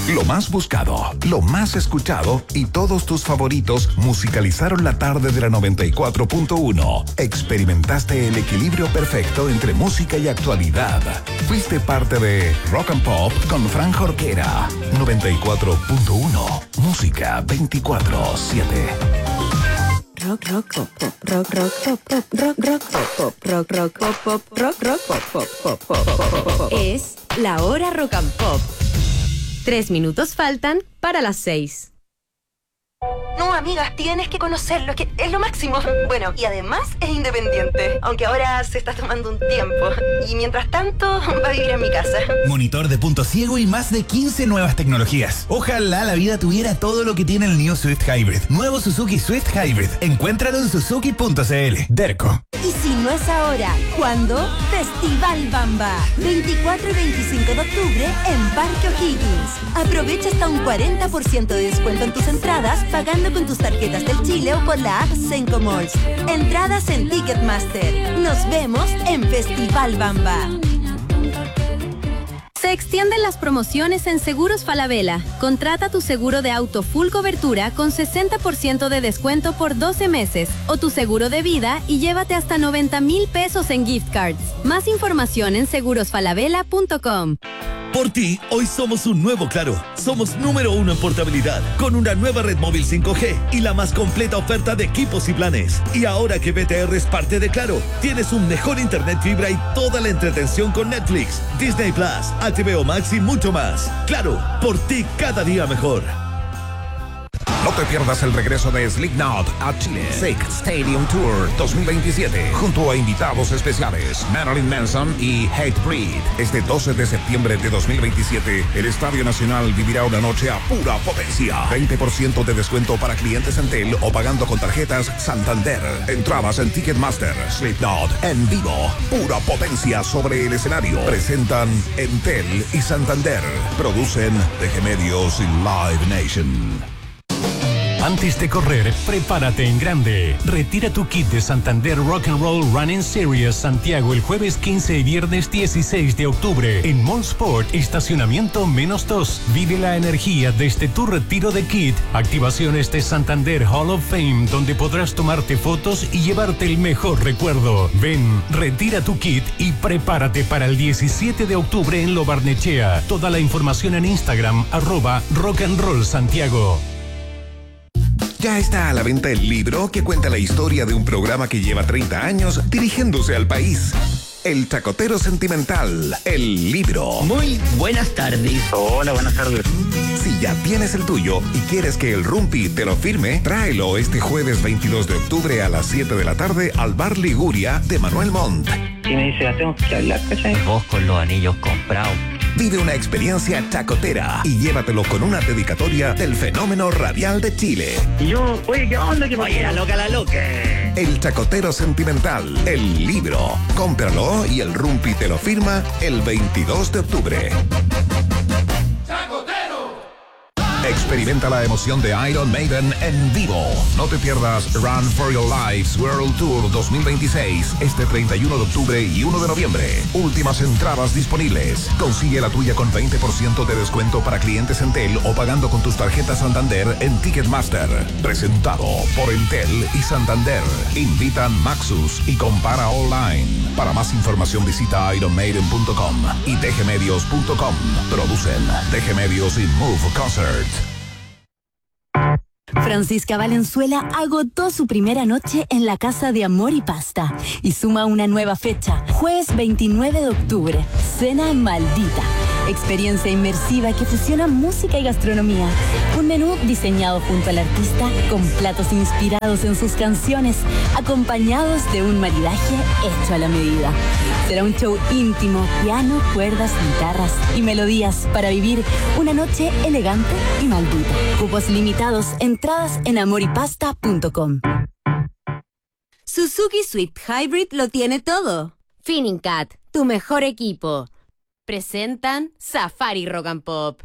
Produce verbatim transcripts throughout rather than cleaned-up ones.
Lo más buscado, lo más escuchado y todos tus favoritos musicalizaron la tarde de la noventa y cuatro punto uno. Experimentaste el equilibrio perfecto entre música y actualidad. Fuiste parte de Rock and Pop con Fran Jorquera. noventa y cuatro punto uno. Música veinticuatro siete. Rock, rock, pop, pop, rock, rock, pop, pop, rock, rock, pop, pop, rock, rock, pop, pop, rock, rock, pop, pop, pop, pop, pop, pop. Es la hora Rock and Pop. Tres minutos faltan para las seis. No, amigas, tienes que conocerlo, es que es lo máximo. Bueno, y además es independiente, aunque ahora se está tomando un tiempo. Y mientras tanto, va a vivir en mi casa. Monitor de punto ciego y más de quince nuevas tecnologías. Ojalá la vida tuviera todo lo que tiene el New Swift Hybrid. Nuevo Suzuki Swift Hybrid. Encuéntralo en suzuki punto cl. Derco. Y si no es ahora, ¿cuándo? Festival Bamba. veinticuatro y veinticinco de octubre en Parque O'Higgins. Aprovecha hasta un cuarenta por ciento de descuento en tus entradas pagando con tus tarjetas del Chile o por la app Senco Malls. Entradas en Ticketmaster. Nos vemos en Festival Bamba. Se extienden las promociones en Seguros Falabella. Contrata tu seguro de auto full cobertura con sesenta por ciento de descuento por doce meses o tu seguro de vida y llévate hasta noventa mil pesos en gift cards. Más información en seguros falabella punto com. Por ti, hoy somos un nuevo Claro. Somos número uno en portabilidad, con una nueva red móvil cinco G y la más completa oferta de equipos y planes. Y ahora que B T R es parte de Claro, tienes un mejor internet fibra y toda la entretención con Netflix, Disney Plus, H B O Max y mucho más. Claro, por ti cada día mejor. No te pierdas el regreso de Slipknot a Chile. Sick Stadium Tour dos mil veintisiete. Junto a invitados especiales Marilyn Manson y Hatebreed. Este doce de septiembre de dos mil veintisiete, el Estadio Nacional vivirá una noche a pura potencia. veinte por ciento de descuento para clientes Entel o pagando con tarjetas Santander. Entradas en Ticketmaster. Slipknot en vivo. Pura potencia sobre el escenario. Presentan Entel y Santander. Producen D G Medios y Live Nation. Antes de correr, prepárate en grande. Retira tu kit de Santander Rock and Roll Running Series Santiago el jueves quince y viernes dieciséis de octubre en Mall Sport, estacionamiento menos dos. Vive la energía desde tu retiro de kit. Activaciones de Santander Hall of Fame, donde podrás tomarte fotos y llevarte el mejor recuerdo. Ven, retira tu kit y prepárate para el diecisiete de octubre en Lo Barnechea. Toda la información en Instagram, arroba Rock and Roll Santiago. Ya está a la venta el libro que cuenta la historia de un programa que lleva treinta años dirigiéndose al país. El Chacotero Sentimental, el libro. Muy buenas tardes. Hola, buenas tardes. Si ya tienes el tuyo y quieres que el Rumpi te lo firme, tráelo este jueves veintidós de octubre a las siete de la tarde al Bar Liguria de Manuel Montt. Y me dice, hacemos que hablar, ¿cachai? Vos con los anillos comprados. Vive una experiencia chacotera y llévatelo con una dedicatoria del fenómeno radial de Chile. Y yo, oye, ¿qué onda? ¿Qué oye, la loca, la loca. El Chacotero Sentimental, el libro. Cómpralo y el Rumpi te lo firma el veintidós de octubre. Experimenta la emoción de Iron Maiden en vivo. No te pierdas Run for Your Lives World Tour dos mil veintiséis este treinta y uno de octubre y uno de noviembre. Últimas entradas disponibles. Consigue la tuya con veinte por ciento de descuento para clientes Entel o pagando con tus tarjetas Santander en Ticketmaster. Presentado por Entel y Santander. Invitan Maxus y Compara Online. Para más información visita iron maiden punto com y d g medios punto com. Producen D G Medios y Move Concert. Francisca Valenzuela agotó su primera noche en la Casa de Amor y Pasta y suma una nueva fecha, jueves veintinueve de octubre, Cena Maldita. Experiencia inmersiva que fusiona música y gastronomía. Un menú diseñado junto al artista con platos inspirados en sus canciones, acompañados de un maridaje hecho a la medida. Será un show íntimo, piano, cuerdas, guitarras y melodías para vivir una noche elegante y maldita. Cupos limitados, entradas en amor y pasta punto com. Suzuki Swift Hybrid lo tiene todo. Finningcat, tu mejor equipo. Presentan Safari Rock and Pop.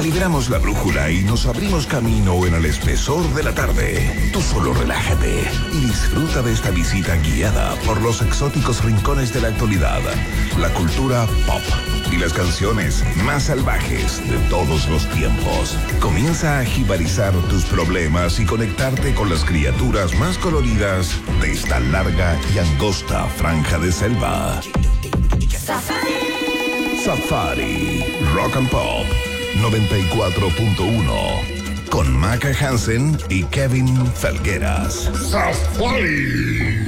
Calibramos la brújula y nos abrimos camino en el espesor de la tarde. Tú solo relájate y disfruta de esta visita guiada por los exóticos rincones de la actualidad, la cultura pop y las canciones más salvajes de todos los tiempos. Comienza a jibarizar tus problemas y conectarte con las criaturas más coloridas de esta larga y angosta franja de selva. Safari. Safari. Rock and Pop noventa y cuatro punto uno con Maca Hansen y Kevin Felgueras. Safari.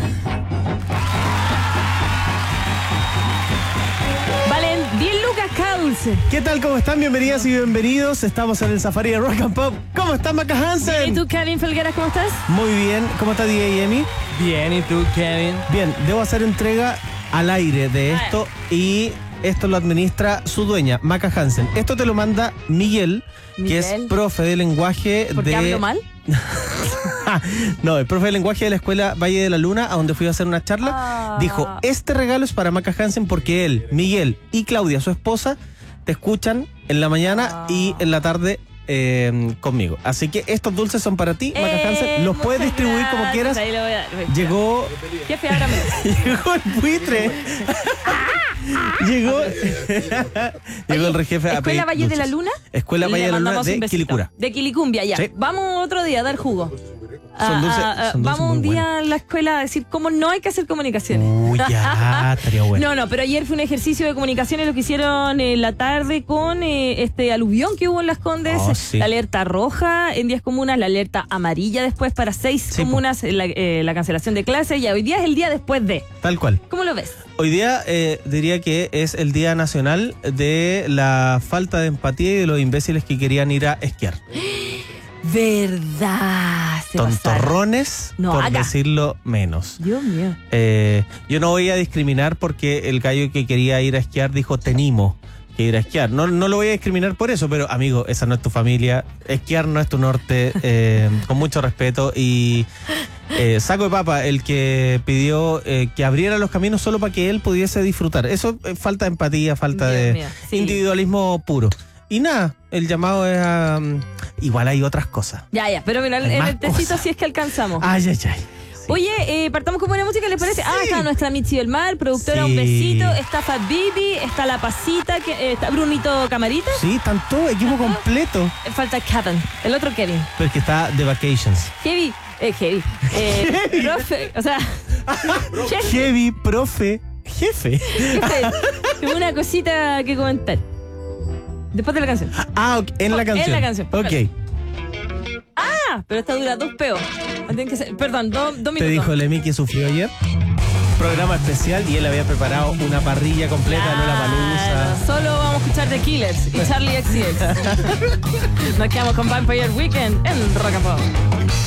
Valen diez lucas Cauls. ¿Qué tal? ¿Cómo están? Bienvenidas y bienvenidos. Estamos en el Safari de Rock and Pop. ¿Cómo está Maca Hansen? ¿Y tú, Kevin Felgueras, cómo estás? Muy bien. ¿Cómo está D J Emi? Bien, ¿y tú, Kevin? Bien, debo hacer entrega al aire de esto y esto lo administra su dueña, Maca Hansen. Esto te lo manda Miguel, Miguel. que es profe de lenguaje ¿Por qué de... hablo mal? No, el profe de lenguaje de la escuela Valle de la Luna, a donde fui a hacer una charla, ah. dijo, este regalo es para Maca Hansen porque él, Miguel y Claudia, su esposa, te escuchan en la mañana ah. y en la tarde eh, conmigo. Así que estos dulces son para ti, Maca eh, Hansen. Los puedes distribuir gracias. como quieras. Ahí lo voy a dar. Llegó... Jefe, ábrame. Llegó el buitre. Llegó Llegó el rejefe. ¿Escuela Valle dulces. de la Luna? Escuela Valle de la Luna de Quilicura. De Quilicumbia, ya. Sí. Vamos otro día a dar jugo. Son dulces, ah, ah, son dulces vamos un día buenos. a la escuela a decir cómo no hay que hacer comunicaciones. Uy, ya, estaría bueno. No, no, pero ayer fue un ejercicio de comunicaciones lo que hicieron en la tarde con eh, este aluvión que hubo en Las Condes, oh, sí. la alerta roja en diez comunas, la alerta amarilla después para seis sí, comunas, la, eh, la cancelación de clases, y hoy día es el día después de. Tal cual. ¿Cómo lo ves? Hoy día eh, diría que es el Día Nacional de la falta de empatía y de los imbéciles que querían ir a esquiar. Verdad. Tontorrones, no, por acá. decirlo menos. Dios mío. Eh, yo no voy a discriminar porque el gallo que quería ir a esquiar dijo tenimo que ir a esquiar. No, no lo voy a discriminar por eso, pero amigo, esa no es tu familia. Esquiar no es tu norte. Eh, con mucho respeto. Y eh, saco de papa el que pidió eh, que abriera los caminos solo para que él pudiese disfrutar. Eso es falta de empatía, falta Dios de mío, sí. individualismo puro. Y nada, el llamado es a... Um, igual hay otras cosas. Ya, ya, pero mira, en el tecito sí es que alcanzamos. Ay, ay, ay. Sí. Oye, eh, partamos con buena música, ¿les parece? Sí. Ah, está nuestra Michi del Mar, productora, sí. un besito. Está Fat Bibi, está La Pasita, que, eh, está Brunito Camarita. Sí, están todo, equipo completo. Falta Kevin, el otro Kevin. Pero es que está de vacations. Heavy, eh, Heavy. Eh, heavy. Profe, o sea... Heavy, profe, jefe. Jefe, tengo una cosita que comentar. Después de la canción. Ah, okay. en la canción. En la canción. Ok. Vale. Ah, pero esta dura dos peos. Que ser, perdón, dos, dos minutos. Te dijo Lemmy que sufrió ayer. Programa especial y él había preparado una parrilla completa de Lollapalooza. Solo vamos a escuchar The Killers y Charlie X C X. Nos quedamos con Vampire Weekend en Rock and Pop.